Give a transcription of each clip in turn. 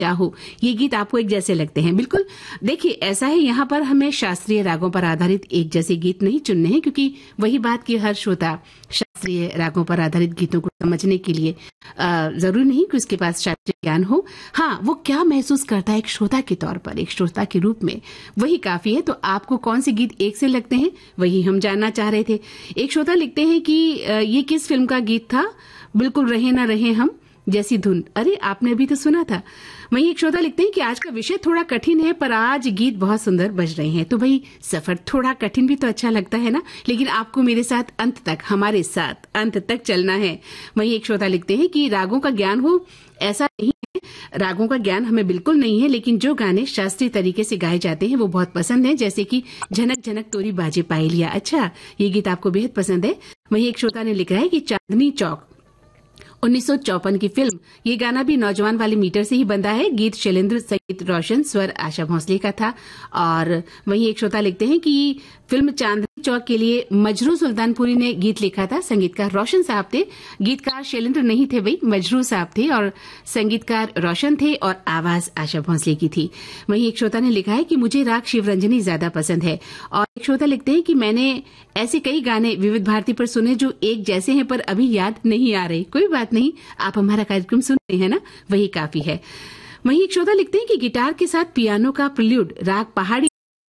चाहो, ये गीत आपको एक जैसे लगते हैं। बिल्कुल, देखिए ऐसा है, यहाँ पर हमें शास्त्रीय रागों पर आधारित एक जैसे गीत नहीं चुनने हैं, क्योंकि वही बात कि हर श्रोता शास्त्रीय रागों पर आधारित गीतों को समझने के लिए जरूरी नहीं कि उसके पास शास्त्रीय ज्ञान हो। हाँ, वो क्या महसूस करता है एक श्रोता के तौर पर, एक श्रोता के रूप में, वही काफी है। तो आपको कौन से गीत एक से लगते हैं, वही हम जानना चाह रहे थे। एक श्रोता लिखते हैं कि ये किस फिल्म का गीत था, बिल्कुल रहे ना रहे हम जैसी धुन। अरे, आपने अभी तो सुना था। वहीं एक श्रोता लिखते हैं कि आज का विषय थोड़ा कठिन है, पर आज गीत बहुत सुंदर बज रहे हैं। तो भाई, सफर थोड़ा कठिन भी तो अच्छा लगता है ना, लेकिन आपको मेरे साथ अंत तक, हमारे साथ अंत तक चलना है। वहीं एक श्रोता लिखते हैं कि रागों का ज्ञान हो, ऐसा नहीं है, रागों का ज्ञान हमें बिल्कुल नहीं है, लेकिन जो गाने शास्त्रीय तरीके से गाए जाते हैं वो बहुत पसंद है, जैसे कि झनक झनक तोरी बाजे पायलिया। अच्छा, ये गीत आपको बेहद पसंद है। वहीं एक श्रोता ने लिखा है कि चांदनी चौक 1954 की फिल्म, ये गाना भी नौजवान वाले मीटर से ही बंधा है। गीत शैलेंद्र, संगीत रोशन, स्वर आशा भोसले का था। और वहीं एक श्रोता लिखते हैं कि फिल्म चांदनी चौक के लिए मजरू सुल्तानपुरी ने गीत लिखा था। संगीतकार रोशन साहब थे, गीतकार शैलेंद्र नहीं थे भाई, मजरू साहब थे, और संगीतकार रोशन थे, और आवाज आशा भोसले की थी। वहीं एक श्रोता ने लिखा है कि मुझे राग शिवरंजनी ज्यादा पसंद है। और एक श्रोता लिखते हैं कि मैंने ऐसे कई गाने विविध भारती पर सुने जो एक जैसे हैं, पर अभी याद नहीं आ रहे। कोई बात नहीं, आप हमारा कार्यक्रम सुन रहे हैं ना, वही काफी है। वहीं एक श्रोता लिखते हैं कि गिटार के साथ पियानो का प्रिल्यूड राग पहाड़ी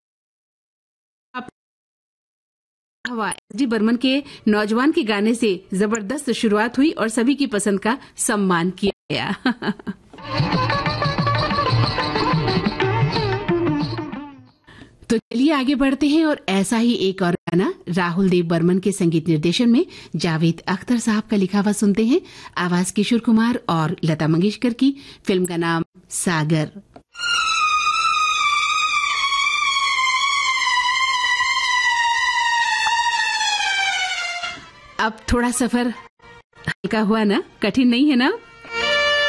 हवा जी बर्मन के नौजवान के गाने से जबरदस्त शुरुआत हुई और सभी की पसंद का सम्मान किया गया। तो चलिए आगे बढ़ते हैं, और ऐसा ही एक और गाना राहुल देव बर्मन के संगीत निर्देशन में जावेद अख्तर साहब का लिखा हुआ सुनते हैं। आवाज किशोर कुमार और लता मंगेशकर की। फिल्म का नाम सागर। अब थोड़ा सफर हल्का हुआ ना, कठिन नहीं है ना।